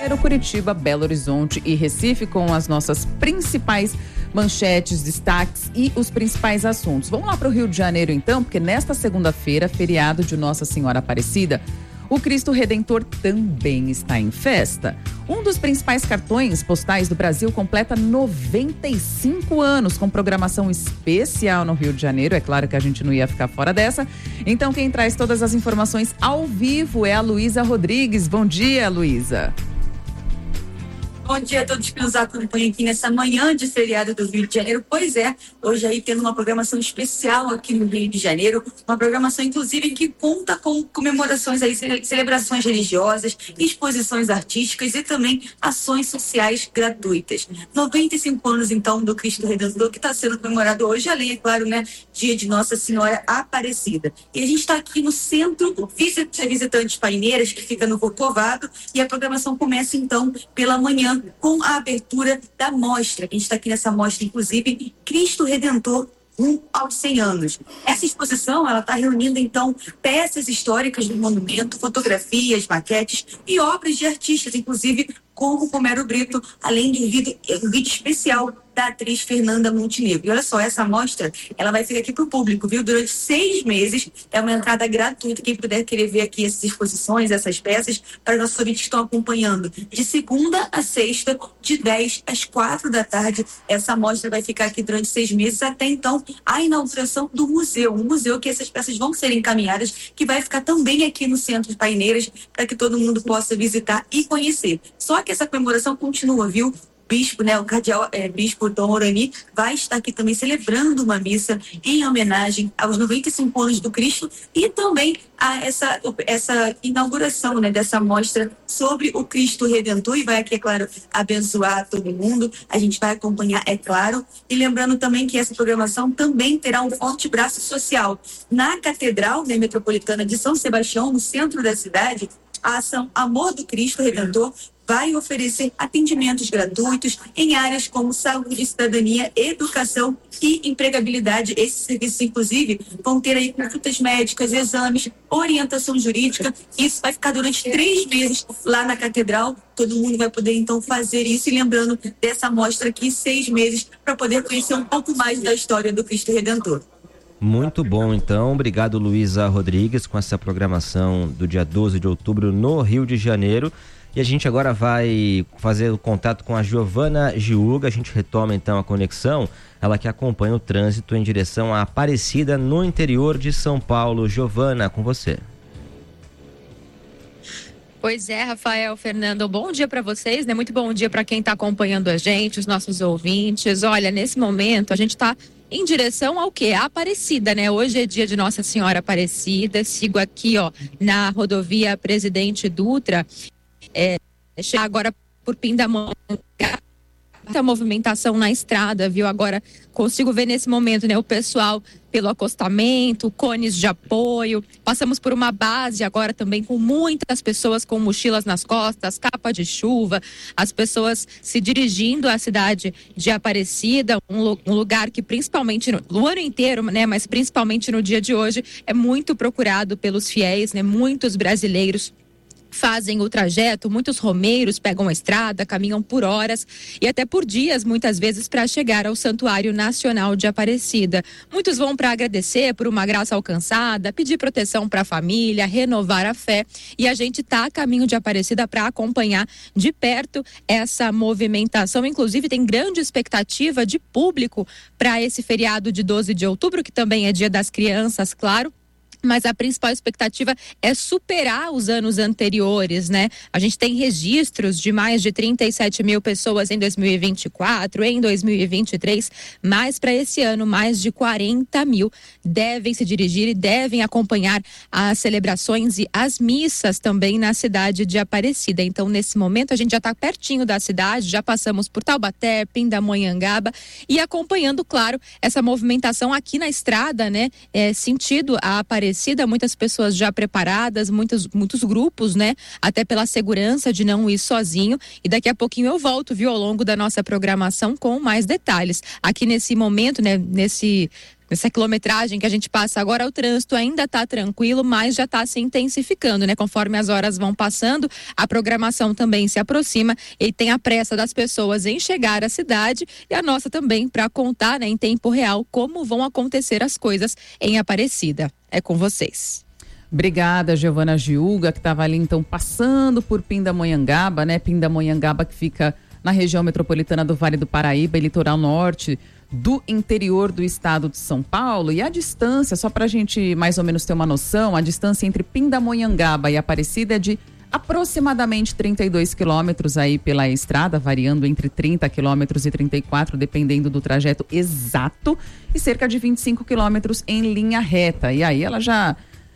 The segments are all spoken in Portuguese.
Janeiro, Curitiba, Belo Horizonte e Recife, com as nossas principais manchetes, destaques e os principais assuntos. Vamos lá para o Rio de Janeiro então, porque nesta segunda-feira, feriado de Nossa Senhora Aparecida, o Cristo Redentor também está em festa. Um dos principais cartões postais do Brasil completa 95 anos, com programação especial no Rio de Janeiro. É claro que a gente não ia ficar fora dessa. Então, quem traz todas as informações ao vivo é a Luísa Rodrigues. Bom dia, Luísa. Bom dia a todos que nos acompanham aqui nessa manhã de feriado do Rio de Janeiro. Pois é, hoje aí tendo uma programação especial aqui no Rio de Janeiro, uma programação inclusive que conta com comemorações aí, celebrações religiosas, exposições artísticas e também ações sociais gratuitas. 95 anos então do Cristo Redentor, que está sendo comemorado hoje, além, é claro, né, dia de Nossa Senhora Aparecida. E a gente está aqui no Centro Visitantes Paineiras, que fica no Corcovado, e a programação começa então pela manhã, com a abertura da mostra. A gente está aqui nessa mostra, inclusive, Cristo Redentor, aos 100 anos. Essa exposição, ela está reunindo, então, peças históricas do monumento, fotografias, maquetes e obras de artistas, inclusive como Romero Brito, além de um vídeo especial da atriz Fernanda Montenegro. E olha só, essa mostra, ela vai ficar aqui para o público, viu? Durante 6 meses, é uma entrada gratuita. Quem puder querer ver aqui essas exposições, essas peças, para os nossos ouvintes que estão acompanhando, de segunda a sexta, de 10 às 4 da tarde, essa mostra vai ficar aqui durante 6 meses, até então a inauguração do museu, um museu que essas peças vão ser encaminhadas, que vai ficar também aqui no Centro de Paineiras, para que todo mundo possa visitar e conhecer. Só que essa comemoração continua, viu? Bispo, né, o cardeal Bispo Dom Orani vai estar aqui também celebrando uma missa em homenagem aos 95 anos do Cristo e também a essa inauguração, né, dessa mostra sobre o Cristo Redentor, e vai aqui, é claro, abençoar todo mundo. A gente vai acompanhar, é claro, e lembrando também que essa programação também terá um forte braço social. Na Catedral, né, Metropolitana de São Sebastião, no centro da cidade, a ação Amor do Cristo Redentor vai oferecer atendimentos gratuitos em áreas como saúde, cidadania, educação e empregabilidade. Esses serviços, inclusive, vão ter aí consultas médicas, exames, orientação jurídica. Isso vai ficar durante 3 meses lá na Catedral. Todo mundo vai poder, então, fazer isso. E lembrando dessa mostra aqui, 6 meses, para poder conhecer um pouco mais da história do Cristo Redentor. Muito bom, então. Obrigado, Luísa Rodrigues, com essa programação do dia 12 de outubro no Rio de Janeiro. E a gente agora vai fazer o contato com a Giovana Giuga. A gente retoma então a conexão, ela que acompanha o trânsito em direção à Aparecida, no interior de São Paulo. Giovana, com você. Pois é, Rafael, Fernando, bom dia para vocês, né? Muito bom dia para quem está acompanhando a gente, os nossos ouvintes. Olha, nesse momento a gente está em direção ao quê? A Aparecida, né? Hoje é dia de Nossa Senhora Aparecida. Sigo aqui, ó, na rodovia Presidente Dutra. Agora por Pindamonhangaba, muita movimentação na estrada, viu? Agora consigo ver nesse momento, né, o pessoal pelo acostamento, cones de apoio. Passamos por uma base agora também com muitas pessoas com mochilas nas costas, capa de chuva, as pessoas se dirigindo à cidade de Aparecida, um lugar que principalmente no ano inteiro, né, mas principalmente no dia de hoje, é muito procurado pelos fiéis, né? Muitos brasileiros fazem o trajeto, muitos romeiros pegam a estrada, caminham por horas e até por dias, muitas vezes, para chegar ao Santuário Nacional de Aparecida. Muitos vão para agradecer por uma graça alcançada, pedir proteção para a família, renovar a fé, e a gente está a caminho de Aparecida para acompanhar de perto essa movimentação. Inclusive, tem grande expectativa de público para esse feriado de 12 de outubro, que também é Dia das Crianças, claro. Mas a principal expectativa é superar os anos anteriores, né? A gente tem registros de mais de 37 mil pessoas em 2024, em 2023, mas para esse ano mais de 40 mil devem se dirigir e devem acompanhar as celebrações e as missas também na cidade de Aparecida. Então, nesse momento, a gente já está pertinho da cidade, já passamos por Taubaté, Pindamonhangaba e acompanhando, claro, essa movimentação aqui na estrada, né? Sentido a Aparecida. Muitas pessoas já preparadas, muitos grupos, né? Até pela segurança de não ir sozinho. E daqui a pouquinho eu volto, viu, ao longo da nossa programação com mais detalhes. Aqui nesse momento, né? Nessa quilometragem que a gente passa agora, o trânsito ainda está tranquilo, mas já está se intensificando, né? Conforme as horas vão passando, a programação também se aproxima e tem a pressa das pessoas em chegar à cidade e a nossa também para contar, né, em tempo real como vão acontecer as coisas em Aparecida. É com vocês. Obrigada, Giovana Giuga, que estava ali então passando por Pindamonhangaba, né? Pindamonhangaba que fica na região metropolitana do Vale do Paraíba e litoral norte do interior do estado de São Paulo. E a distância, só para a gente mais ou menos ter uma noção, a distância entre Pindamonhangaba e Aparecida é de aproximadamente 32 quilômetros aí pela estrada, variando entre 30 quilômetros e 34, dependendo do trajeto exato, e cerca de 25 quilômetros em linha reta. E aí ela já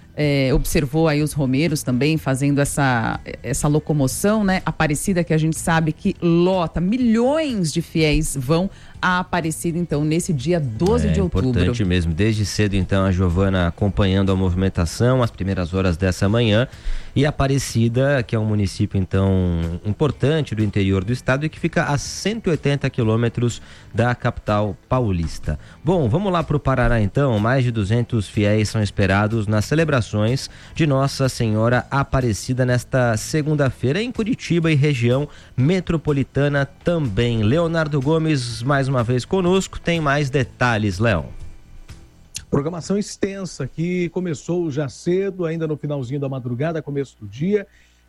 observou aí os romeiros também fazendo essa locomoção, né? Aparecida, que a gente sabe que lota, milhões de fiéis vão a Aparecida, então, nesse dia 12 de outubro. É importante mesmo, desde cedo, então, a Giovana acompanhando a movimentação, as primeiras horas dessa manhã, e Aparecida, que é um município, então, importante do interior do estado e que fica a 180 quilômetros da capital paulista. Bom, vamos lá para o Paraná, então. Mais de 200 fiéis são esperados nas celebrações de Nossa Senhora Aparecida nesta segunda-feira em Curitiba e região metropolitana também. Leonardo Gomes, mais uma vez conosco, tem mais detalhes, Léo. Programação extensa que começou já cedo, ainda no finalzinho da madrugada, começo do dia,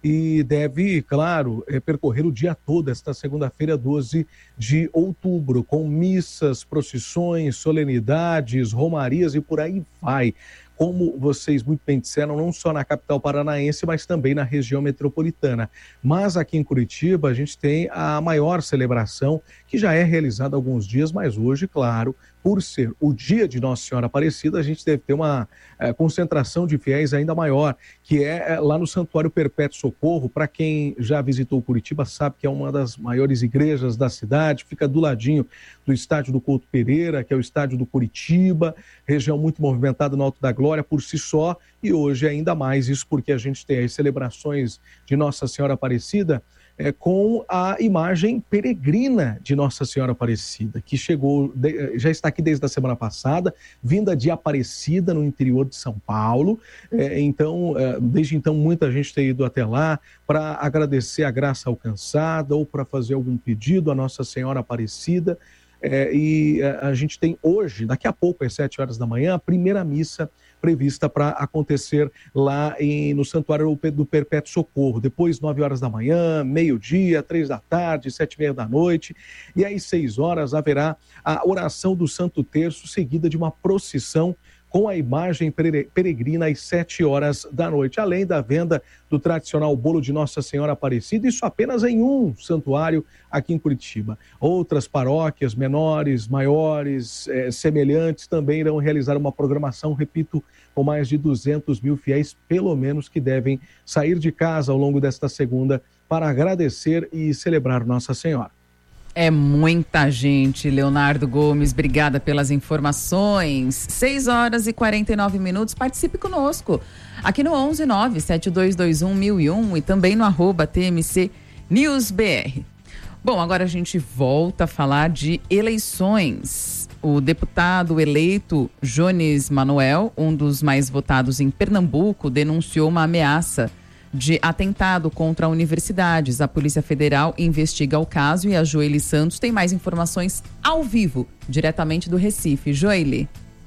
e deve, claro, percorrer o dia todo, esta segunda-feira, 12 de outubro, com missas, procissões, solenidades, romarias e por aí vai. Como vocês muito bem disseram, não só na capital paranaense, mas também na região metropolitana. Mas aqui em Curitiba a gente tem a maior celebração, que já é realizada há alguns dias, mas hoje, claro, por ser o dia de Nossa Senhora Aparecida, a gente deve ter uma concentração de fiéis ainda maior, que é lá no Santuário Perpétuo Socorro. Para quem já visitou Curitiba sabe que é uma das maiores igrejas da cidade, fica do ladinho do estádio do Couto Pereira, que é o estádio do Curitiba, região muito movimentada no Alto da Glória por si só, e hoje ainda mais, isso porque a gente tem as celebrações de Nossa Senhora Aparecida com a imagem peregrina de Nossa Senhora Aparecida, que já está aqui desde a semana passada, vinda de Aparecida, no interior de São Paulo. Desde então, muita gente tem ido até lá para agradecer a graça alcançada ou para fazer algum pedido à Nossa Senhora Aparecida. A gente tem hoje, daqui a pouco, às 7 horas da manhã, a primeira missa prevista para acontecer lá no Santuário do Perpétuo Socorro. Depois, 9 horas da manhã, meio-dia, 3 da tarde, 7h30 da noite. E às 6 horas haverá a oração do Santo Terço, seguida de uma procissão com a imagem peregrina às 7 horas da noite, além da venda do tradicional bolo de Nossa Senhora Aparecida, isso apenas em um santuário aqui em Curitiba. Outras paróquias menores, maiores, semelhantes, também irão realizar uma programação, repito, com mais de 200 mil fiéis, pelo menos, que devem sair de casa ao longo desta segunda para agradecer e celebrar Nossa Senhora. É muita gente, Leonardo Gomes, obrigada pelas informações. 6 horas e 49 minutos, participe conosco aqui no 119-7221-1001 e também no @TMC_NewsBR. Bom, agora a gente volta a falar de eleições. O deputado eleito Jones Manoel, um dos mais votados em Pernambuco, denunciou uma ameaça de atentado contra universidades. A Polícia Federal investiga o caso e a Joeli Santos tem mais informações ao vivo, diretamente do Recife. Joeli.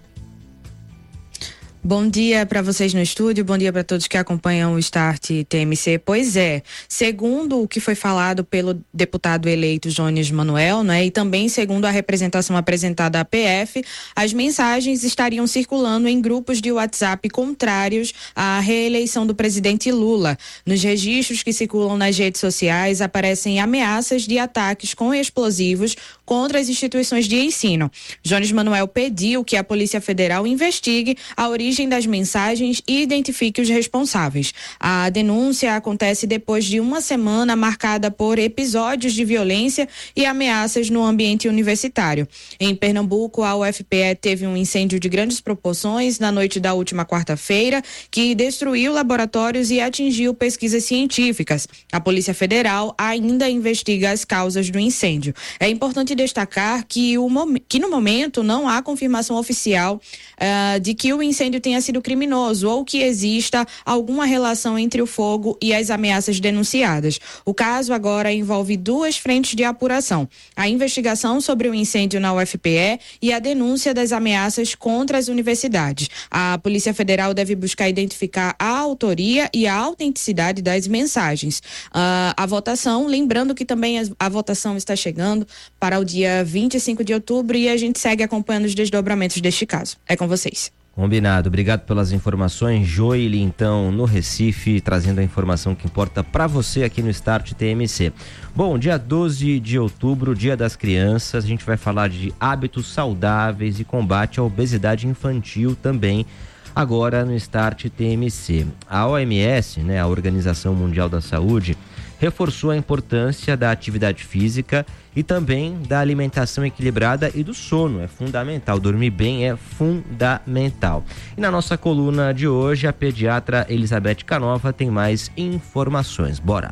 Bom dia para vocês no estúdio, bom dia para todos que acompanham o Start TMC. Pois é, segundo o que foi falado pelo deputado eleito Jones Manoel, né, e também segundo a representação apresentada à PF, as mensagens estariam circulando em grupos de WhatsApp contrários à reeleição do presidente Lula. Nos registros que circulam nas redes sociais aparecem ameaças de ataques com explosivos contra as instituições de ensino. Jones Manoel pediu que a Polícia Federal investigue a origem das mensagens e identifique os responsáveis. A denúncia acontece depois de uma semana marcada por episódios de violência e ameaças no ambiente universitário. Em Pernambuco, a UFPE teve um incêndio de grandes proporções na noite da última quarta-feira, que destruiu laboratórios e atingiu pesquisas científicas. A Polícia Federal ainda investiga as causas do incêndio. É importante importante destacar que no momento não há confirmação oficial de que o incêndio tenha sido criminoso ou que exista alguma relação entre o fogo e as ameaças denunciadas. O caso agora envolve 2 frentes de apuração: a investigação sobre o incêndio na UFPE e a denúncia das ameaças contra as universidades. A Polícia Federal deve buscar identificar a autoria e a autenticidade das mensagens. A votação, lembrando que também a votação está chegando para o dia 25 de outubro e a gente segue acompanhando os desdobramentos deste caso. É com vocês. Combinado. Obrigado pelas informações. Joile, então, no Recife, trazendo a informação que importa para você aqui no Start TMC. Bom, dia 12 de outubro, Dia das Crianças, a gente vai falar de hábitos saudáveis e combate à obesidade infantil também, agora no Start TMC. A OMS, a Organização Mundial da Saúde, reforçou a importância da atividade física e também da alimentação equilibrada e do sono. É fundamental, dormir bem é fundamental. E na nossa coluna de hoje, a pediatra Elizabeth Canova tem mais informações. Bora!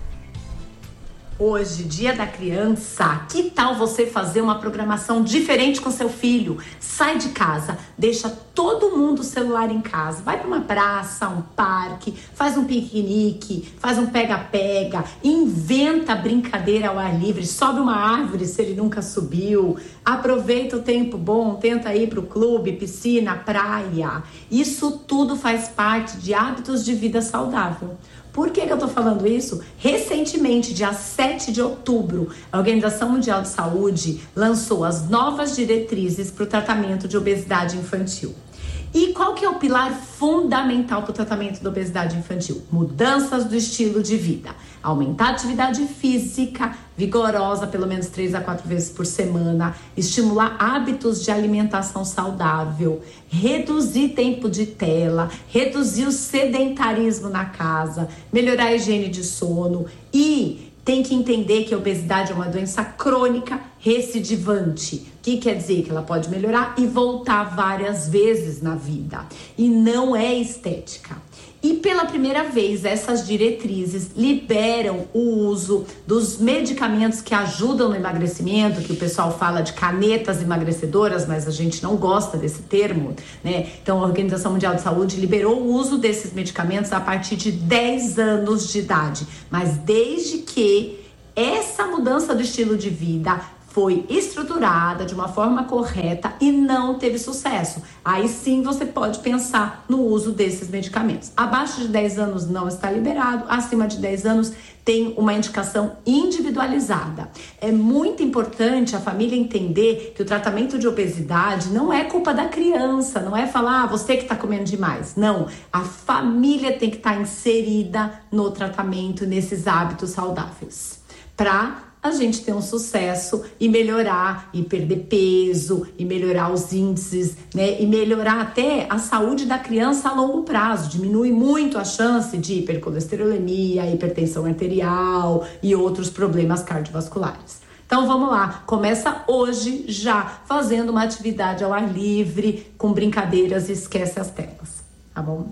Hoje, Dia da Criança, que tal você fazer uma programação diferente com seu filho? Sai de casa, deixa todo mundo o celular em casa, vai para uma praça, um parque, faz um piquenique, faz um pega-pega, inventa brincadeira ao ar livre, sobe uma árvore se ele nunca subiu, aproveita o tempo bom, tenta ir para o clube, piscina, praia. Isso tudo faz parte de hábitos de vida saudável. Por que eu tô falando isso? Recentemente, dia 7 de outubro, a Organização Mundial de Saúde lançou as novas diretrizes para o tratamento de obesidade infantil. E qual que é o pilar fundamental para o tratamento da obesidade infantil? Mudanças do estilo de vida. Aumentar a atividade física vigorosa, pelo menos 3 a 4 vezes por semana. Estimular hábitos de alimentação saudável. Reduzir tempo de tela. Reduzir o sedentarismo na casa. Melhorar a higiene de sono. E tem que entender que a obesidade é uma doença crônica recidivante. O que quer dizer? Que ela pode melhorar e voltar várias vezes na vida. E não é estética. E pela primeira vez, essas diretrizes liberam o uso dos medicamentos que ajudam no emagrecimento, que o pessoal fala de canetas emagrecedoras, mas a gente não gosta desse termo, né? Então, a Organização Mundial de Saúde liberou o uso desses medicamentos a partir de 10 anos de idade. Mas desde que essa mudança do estilo de vida foi estruturada de uma forma correta e não teve sucesso, aí sim você pode pensar no uso desses medicamentos. Abaixo de 10 anos não está liberado, acima de 10 anos tem uma indicação individualizada. É muito importante a família entender que o tratamento de obesidade não é culpa da criança, não é falar, você que está comendo demais. Não, a família tem que estar inserida no tratamento, nesses hábitos saudáveis, para a gente ter um sucesso e melhorar, e perder peso, e melhorar os índices, né? E melhorar até a saúde da criança a longo prazo. Diminui muito a chance de hipercolesterolemia, hipertensão arterial e outros problemas cardiovasculares. Então vamos lá, começa hoje já fazendo uma atividade ao ar livre, com brincadeiras, e esquece as telas, tá bom?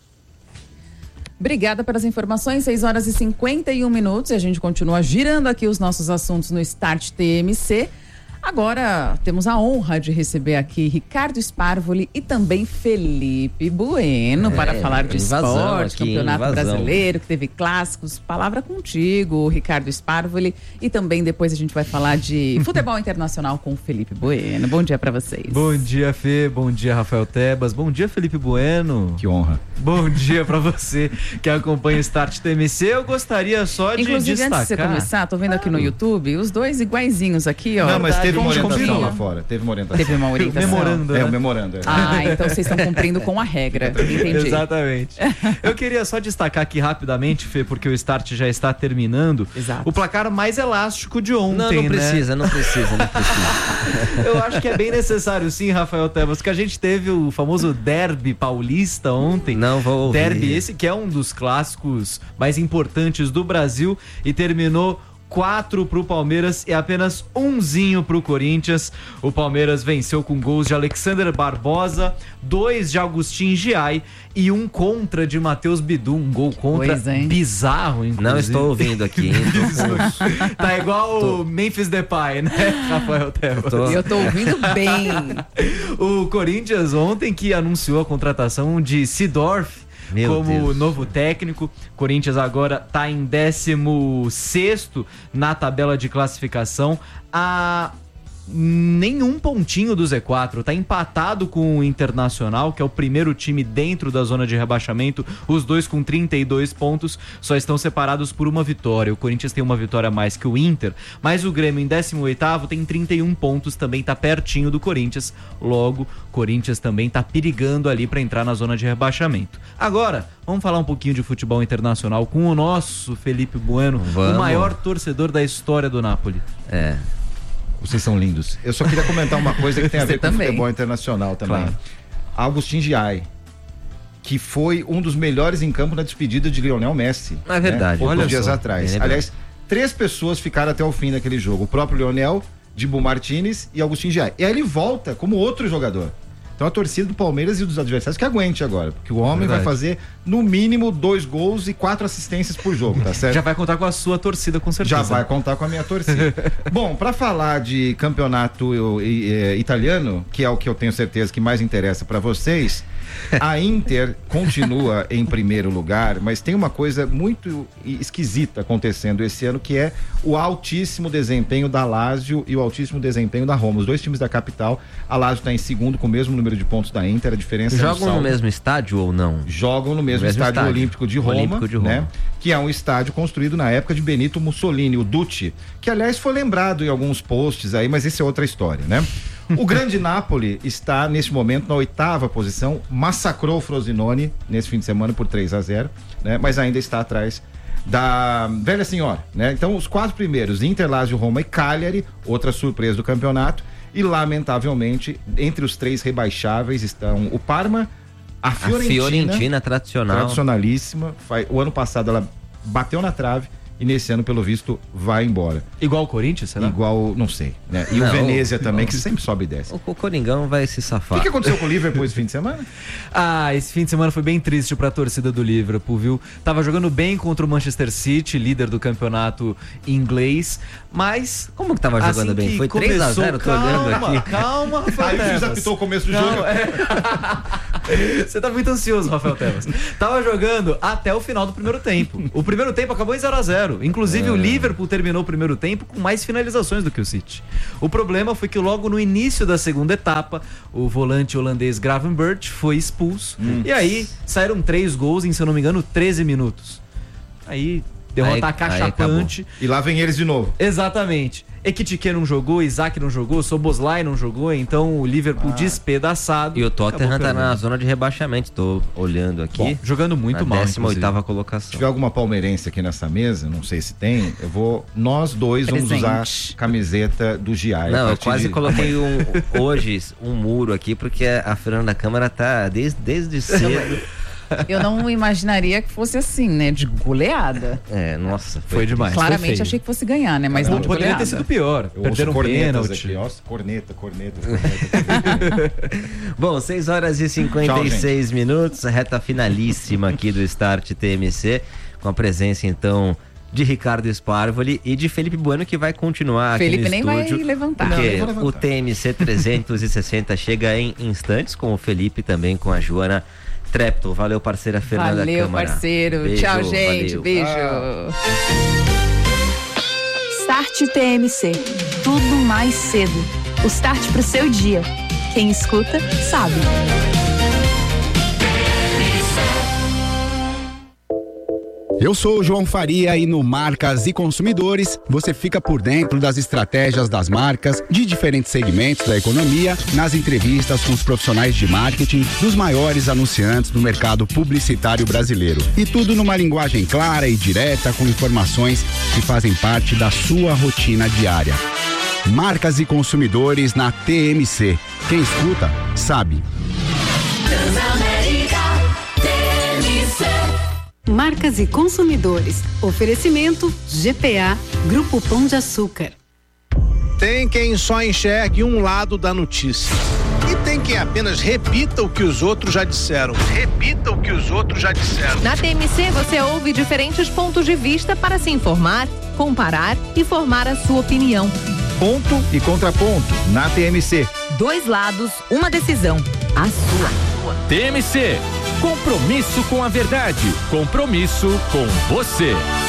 Obrigada pelas informações, 6h51 e a gente continua girando aqui os nossos assuntos no Start TMC. Agora temos a honra de receber aqui Ricardo Sparvoli e também Felipe Bueno para falar de esporte, campeonato brasileiro, que teve clássicos. Palavra contigo, Ricardo Sparvoli, e também depois a gente vai falar de futebol internacional com o Felipe Bueno. Bom dia para vocês. Bom dia, Fê. Bom dia, Rafael Tebas. Bom dia, Felipe Bueno. Que honra. Bom dia para você que acompanha o Start TMC. Eu gostaria só de inclusive, destacar... antes de você começar, tô vendo aqui no YouTube, os dois iguaizinhos aqui, ó. Não, mas teve uma orientação lá fora. Teve uma orientação. Memorando. É, o memorando. Então vocês estão cumprindo com a regra. Entendi. Exatamente. Eu queria só destacar aqui rapidamente, Fê, porque o Start já está terminando. Exato. O placar mais elástico de ontem, Não precisa. Eu acho que é bem necessário sim, Rafael Tebas, que a gente teve o famoso derby paulista ontem. Não vou ouvir. Derby esse que é um dos clássicos mais importantes do Brasil e terminou 4 pro Palmeiras e apenas 1zinho pro Corinthians. O Palmeiras venceu com gols de Alexander Barbosa, 2 de Agustin Giai e 1 contra de Matheus Bidu, um gol contra bizarro, inclusive. Não estou ouvindo aqui, hein? Tá igual o Memphis Depay, né, Rafael Tebas? Eu tô ouvindo bem. O Corinthians ontem que anunciou a contratação de Seedorf como novo técnico. Corinthians agora tá em 16º na tabela de classificação, a nenhum pontinho do Z4, tá empatado com o Internacional, que é o primeiro time dentro da zona de rebaixamento, os dois com 32 pontos, só estão separados por uma vitória. O Corinthians tem uma vitória a mais que o Inter, mas o Grêmio em 18º tem 31 pontos, também tá pertinho do Corinthians, logo Corinthians também tá perigando ali para entrar na zona de rebaixamento. Agora, vamos falar um pouquinho de futebol internacional com o nosso Felipe Bueno, o maior torcedor da história do Napoli. Vocês são lindos. Eu só queria comentar uma coisa que tem a ver com o futebol internacional também. Claro. Agustin Giai, que foi um dos melhores em campo na despedida de Lionel Messi. É verdade. Né? Poucos dias atrás. Aliás, 3 pessoas ficaram até o fim daquele jogo. O próprio Lionel, Dibu Martinez e Agustin Giai. E aí ele volta como outro jogador. Então a torcida do Palmeiras e dos adversários que aguente agora, porque o homem vai fazer no mínimo 2 gols e 4 assistências por jogo, tá certo? Já vai contar com a sua torcida, com certeza. Já vai contar com a minha torcida. Bom, para falar de campeonato italiano, que é o que eu tenho certeza que mais interessa para vocês, a Inter continua em primeiro lugar, mas tem uma coisa muito esquisita acontecendo esse ano, que é o altíssimo desempenho da Lazio e o altíssimo desempenho da Roma. Os dois times da capital. A Lazio está em segundo com o mesmo número de pontos da Inter, a diferença jogam no mesmo estádio ou não? Jogam no mesmo estádio Olímpico de Roma, né? Que é um estádio construído na época de Benito Mussolini, o Duce, que aliás foi lembrado em alguns posts aí, mas isso é outra história, né? O grande Napoli está neste momento na 8ª posição, massacrou o Frosinone nesse fim de semana por 3-0, né? Mas ainda está atrás da velha senhora, né? Então os 4 primeiros, Inter, Lazio, Roma e Cagliari, outra surpresa do campeonato, e lamentavelmente entre os 3 rebaixáveis estão o Parma, a Fiorentina tradicionalíssima, o ano passado ela bateu na trave e nesse ano, pelo visto, vai embora. Igual o Corinthians, será? Igual, não sei, né? E o Venezia também, que sempre sobe e desce. O Coringão vai se safar. O que aconteceu com o Liverpool esse fim de semana? Esse fim de semana foi bem triste pra torcida do Liverpool, viu? Tava jogando bem contra o Manchester City, líder do campeonato inglês, mas... Como que tava jogando assim bem? Foi 3-0, tô olhando aqui. Calma, Rafael Tebas. Aí o juiz apitou o começo do jogo. Você tá muito ansioso, Rafael Tebas. Tava jogando até o final do primeiro tempo. O primeiro tempo acabou em 0-0. Inclusive o Liverpool terminou o primeiro tempo com mais finalizações do que o City. O problema foi que logo no início da segunda etapa, o volante holandês Gravenberch foi expulso. E aí saíram 3 gols em, se eu não me engano, 13 minutos. Aí derrota cachapante. E lá vem eles de novo. Exatamente. Ekitike não jogou, Isaac não jogou, Soboslai não jogou, então o Liverpool despedaçado. E o Tottenham tá na zona de rebaixamento, tô olhando aqui. Bom, jogando muito mal. 18ª colocação. Se tiver alguma palmeirense aqui nessa mesa, não sei se tem, nós dois vamos usar camiseta do Giai. Não, eu quase coloquei hoje um muro aqui, porque a Fernanda Câmara tá desde cedo. Eu não imaginaria que fosse assim, né? De goleada. Nossa, foi demais. Claramente achei que fosse ganhar, né? Mas não de poderia ter sido pior. Perderam pênalti. Aqui, ó, corneta. Bom, 6h56 minutos, reta finalíssima aqui do Start TMC, com a presença então de Ricardo Sparvoli e de Felipe Bueno, que vai continuar aqui no estúdio. Felipe nem vai levantar. Porque o TMC 360 chega em instantes, com o Felipe também, com a Joana Trepto. Valeu, parceira Fernanda Câmara. Valeu, parceiro. Beijo, tchau, gente. Valeu. Beijo. Start TMC. Tudo mais cedo. O start pro seu dia. Quem escuta, sabe. Eu sou o João Faria e no Marcas e Consumidores você fica por dentro das estratégias das marcas de diferentes segmentos da economia, nas entrevistas com os profissionais de marketing dos maiores anunciantes do mercado publicitário brasileiro. E tudo numa linguagem clara e direta, com informações que fazem parte da sua rotina diária. Marcas e Consumidores na TMC. Quem escuta, sabe. Marcas e consumidores. Oferecimento GPA, Grupo Pão de Açúcar. Tem quem só enxergue um lado da notícia. E tem quem apenas repita o que os outros já disseram. Repita o que os outros já disseram. Na TMC você ouve diferentes pontos de vista para se informar, comparar e formar a sua opinião. Ponto e contraponto na TMC. 2 lados, uma decisão. A sua. TMC. Compromisso com a verdade. Compromisso com você.